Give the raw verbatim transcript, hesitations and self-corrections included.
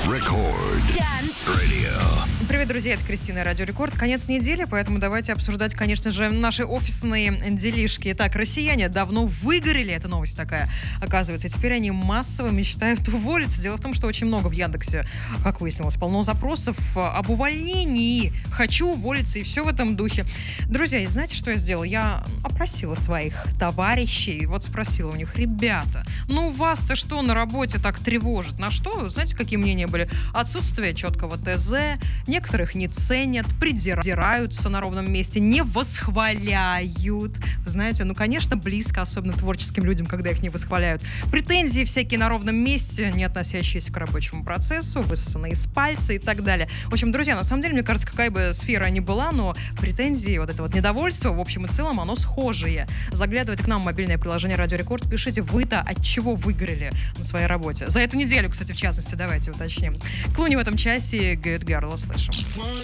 Рекорд. Radio. Привет, друзья, это Кристина, Радио Рекорд. Конец недели, поэтому давайте обсуждать, конечно же, наши офисные делишки. Итак, россияне давно выгорели, эта новость такая, оказывается, и теперь они массово мечтают уволиться. Дело в том, что очень много в Яндексе, как выяснилось, полно запросов об увольнении. Хочу уволиться, и все в этом духе. Друзья, и знаете, что я сделала? Я опросила своих товарищей, вот спросила у них: ребята, ну вас-то что на работе так тревожит? На что? Знаете, какие мнения были? Отсутствие четкого ТЗ, некоторых не ценят, придираются на ровном месте, не восхваляют. Вы знаете, ну, конечно, близко, особенно творческим людям, когда их не восхваляют. Претензии всякие на ровном месте, не относящиеся к рабочему процессу, высосанные из пальца и так далее. В общем, друзья, на самом деле, мне кажется, какая бы сфера ни была, но претензии, вот это вот недовольство, в общем и целом, оно схожее. Заглядывайте к нам в мобильное приложение Радио Рекорд, пишите, вы-то от чего выиграли на своей работе. За эту неделю, кстати, в частности, давайте уточним. Клуни в этом часе, Good Girl, услышим.